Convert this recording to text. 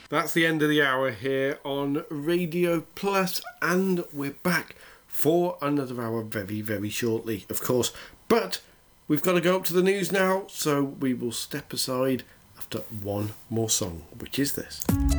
That's the end of the hour here on Radio Plus, and we're back for another hour very, very shortly, of course. But we've got to go up to the news now, so we will step aside after one more song, which is this.